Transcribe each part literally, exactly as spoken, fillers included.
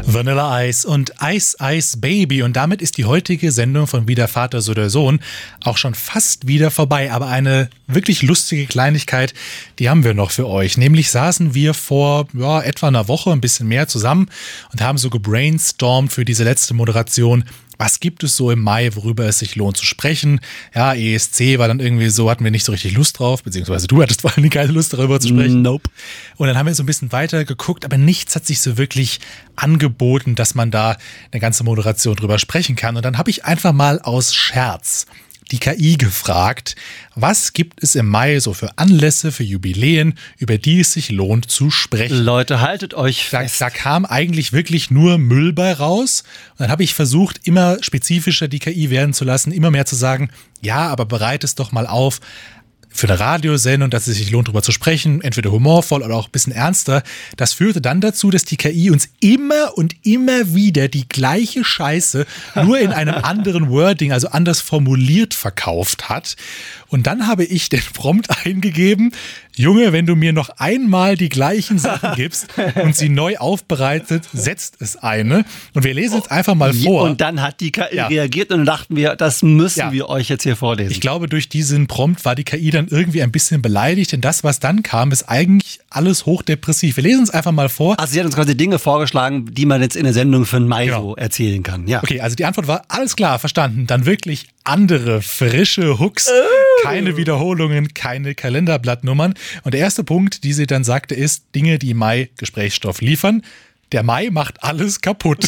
Vanilla Ice und Ice Ice Baby. Und damit ist die heutige Sendung von Wie der Vater so der Sohn auch schon fast wieder vorbei. Aber eine wirklich lustige Kleinigkeit, die haben wir noch für euch. Nämlich saßen wir vor ja, etwa einer Woche, ein bisschen mehr zusammen und haben so gebrainstormt für diese letzte Moderation. Was gibt es so im Mai, worüber es sich lohnt zu sprechen? Ja, E S C war dann irgendwie so, hatten wir nicht so richtig Lust drauf, beziehungsweise du hattest vor allem keine Lust darüber zu sprechen. Nope. Und dann haben wir so ein bisschen weiter geguckt, aber nichts hat sich so wirklich angeboten, dass man da eine ganze Moderation drüber sprechen kann. Und dann habe ich einfach mal aus Scherz die K I gefragt, was gibt es im Mai so für Anlässe, für Jubiläen, über die es sich lohnt zu sprechen. Leute, haltet euch fest. Da, da kam eigentlich wirklich nur Müll bei raus. Und dann habe ich versucht, immer spezifischer die K I werden zu lassen, immer mehr zu sagen, ja, aber bereit es doch mal auf für eine Radiosendung, dass es sich lohnt, darüber zu sprechen, entweder humorvoll oder auch ein bisschen ernster. Das führte dann dazu, dass die K I uns immer und immer wieder die gleiche Scheiße nur in einem anderen Wording, also anders formuliert verkauft hat. Und dann habe ich den Prompt eingegeben, Junge, wenn du mir noch einmal die gleichen Sachen gibst und sie neu aufbereitet, setzt es eine. Und wir lesen jetzt einfach mal vor. Und dann hat die K I ja. reagiert und dann dachten wir, das müssen ja. wir euch jetzt hier vorlesen. Ich glaube, durch diesen Prompt war die K I dann irgendwie ein bisschen beleidigt, denn das, was dann kam, ist eigentlich alles hochdepressiv. Wir lesen es einfach mal vor. Also sie hat uns quasi Dinge vorgeschlagen, die man jetzt in der Sendung für den Mai genau. so erzählen kann. Ja. Okay, also die Antwort war, alles klar, verstanden. Dann wirklich andere, frische Hooks, oh. keine Wiederholungen, keine Kalenderblattnummern. Und der erste Punkt, die sie dann sagte, ist, Dinge, die im Mai Gesprächsstoff liefern. Der Mai macht alles kaputt.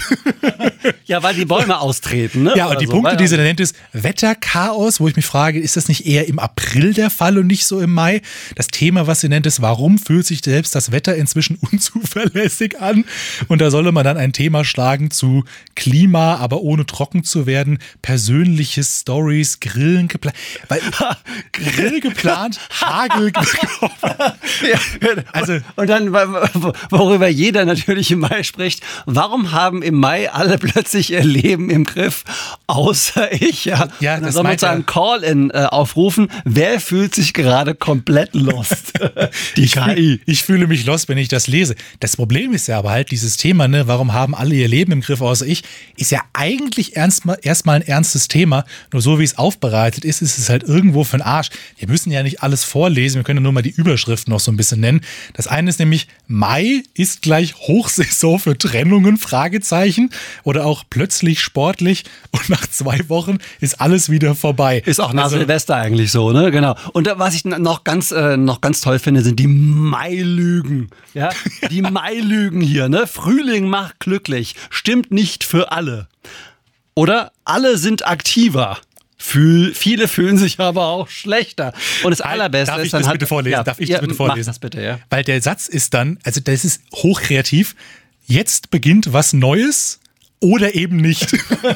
Ja, weil die Bäume austreten, ne? Ja, und die so. Punkte, die sie dann nennt, ist Wetterchaos, wo ich mich frage, ist das nicht eher im April der Fall und nicht so im Mai? Das Thema, was sie nennt, ist, warum fühlt sich selbst das Wetter inzwischen unzuverlässig an? Und da solle man dann ein Thema schlagen zu Klima, aber ohne trocken zu werden, persönliche Stories, Grillen geplant. Weil Grill geplant, Hagel gekommen. Ja, also, und dann, worüber jeder natürlich im Mai spricht, warum haben im Mai alle plötzlich ihr Leben im Griff, außer ich? Ja, ja dann das soll man meinte, einen Call-in äh, aufrufen. Wer fühlt sich gerade komplett lost? Die ich K I. Fühl, ich fühle mich lost, wenn ich das lese. Das Problem ist ja aber halt dieses Thema, ne, warum haben alle ihr Leben im Griff, außer ich, ist ja eigentlich erstmal erstmal ein ernstes Thema. Nur so wie es aufbereitet ist, ist es halt irgendwo für den Arsch. Wir müssen ja nicht alles vorlesen, wir können ja nur mal die Überschriften noch so ein bisschen nennen. Das eine ist nämlich, Mai ist gleich Hochsaison für Trennungen, Fragezeichen. Oder auch plötzlich sportlich und nach zwei Wochen ist alles wieder vorbei. Ist auch nach also, Silvester eigentlich so, ne? Genau. Und was ich noch ganz, äh, noch ganz toll finde, sind die Mai-Lügen. Ja? Die Mai-Lügen hier, ne? Frühling macht glücklich. Stimmt nicht für alle. Oder alle sind aktiver. Fühl, viele fühlen sich aber auch schlechter. Und das Allerbeste Darf ist ich dann das hat, bitte vorlesen? Ja, Darf ich ja, das bitte vorlesen? Mach das bitte, ja. Weil der Satz ist dann, also das ist hochkreativ. Jetzt beginnt was Neues oder eben nicht.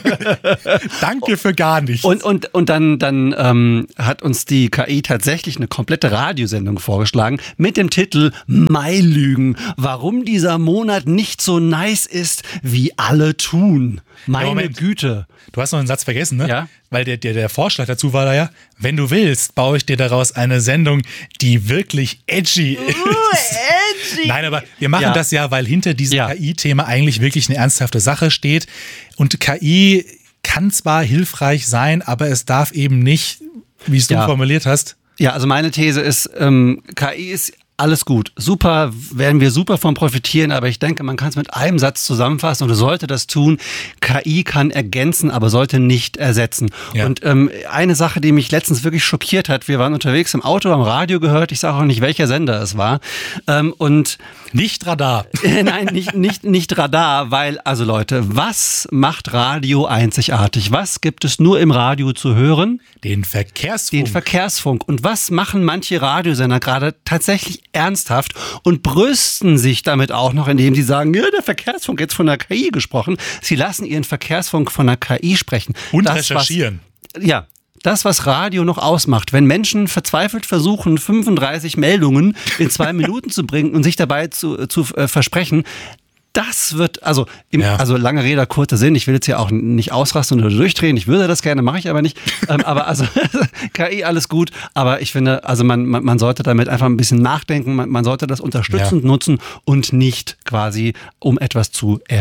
Danke für gar nichts. Und, und, und dann, dann ähm, hat uns die K I tatsächlich eine komplette Radiosendung vorgeschlagen mit dem Titel Mai-Lügen. Warum dieser Monat nicht so nice ist, wie alle tun. Meine Moment. Güte. Du hast noch einen Satz vergessen, ne? Ja. Weil der, der, der Vorschlag dazu war da ja, wenn du willst, baue ich dir daraus eine Sendung, die wirklich edgy ist. Uh, edgy. Nein, aber wir machen Ja. das ja, weil hinter diesem Ja. K I-Thema eigentlich wirklich eine ernsthafte Sache steht. Und K I kann zwar hilfreich sein, aber es darf eben nicht, wie es du Ja. formuliert hast. Ja, also meine These ist, ähm, K I ist alles gut. Super, werden wir super von profitieren, aber ich denke, man kann es mit einem Satz zusammenfassen und sollte das tun. K I kann ergänzen, aber sollte nicht ersetzen. Ja. Und ähm, eine Sache, die mich letztens wirklich schockiert hat, wir waren unterwegs im Auto, am Radio gehört, ich sage auch nicht, welcher Sender es war. Ähm, und Nicht Radar. äh, nein, nicht, nicht, nicht Radar, weil, also Leute, was macht Radio einzigartig? Was gibt es nur im Radio zu hören? Den Verkehrsfunk. Den Verkehrsfunk. Und was machen manche Radiosender gerade tatsächlich ernsthaft und brüsten sich damit auch noch, indem sie sagen, ja, der Verkehrsfunk, jetzt von der K I gesprochen. Sie lassen ihren Verkehrsfunk von der K I sprechen. Und das, recherchieren. Was, ja. Das, was Radio noch ausmacht, wenn Menschen verzweifelt versuchen, fünfunddreißig Meldungen in zwei Minuten zu bringen und sich dabei zu, zu äh, versprechen, das wird, also, im, ja. also lange Rede, kurzer Sinn, ich will jetzt hier auch nicht ausrasten oder durchdrehen, ich würde das gerne, mache ich aber nicht. ähm, aber also K I, alles gut, aber ich finde, also man, man, man sollte damit einfach ein bisschen nachdenken, man, man sollte das unterstützend ja. nutzen und nicht quasi, um etwas zu er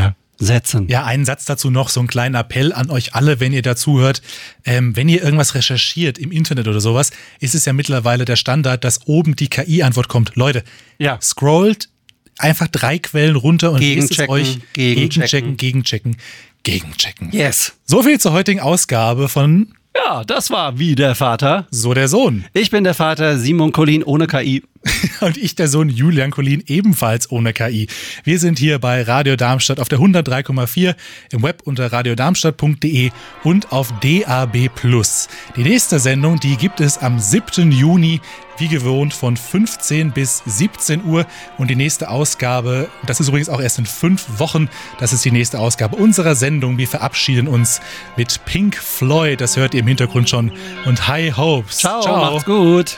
setzen. Ja, einen Satz dazu noch, so einen kleinen Appell an euch alle, wenn ihr dazu hört. Ähm, wenn ihr irgendwas recherchiert im Internet oder sowas, ist es ja mittlerweile der Standard, dass oben die K I-Antwort kommt. Leute, Ja. scrollt einfach drei Quellen runter und lest es Gegenchecken, euch. gegenchecken. gegenchecken, gegenchecken. Yes. So viel zur heutigen Ausgabe von Ja, das war wie der Vater. So der Sohn. Ich bin der Vater Simon Collin ohne K I. Und ich, der Sohn Julian Collin, ebenfalls ohne K I. Wir sind hier bei Radio Darmstadt auf der hundertdrei Komma vier, im Web unter radiodarmstadt punkt de und auf D A B plus. Die nächste Sendung, die gibt es am siebten Juni, wie gewohnt von fünfzehn bis siebzehn Uhr. Und die nächste Ausgabe, das ist übrigens auch erst in fünf Wochen, das ist die nächste Ausgabe unserer Sendung. Wir verabschieden uns mit Pink Floyd, das hört ihr im Hintergrund schon. Und High Hopes. Ciao, Ciao. Macht's gut.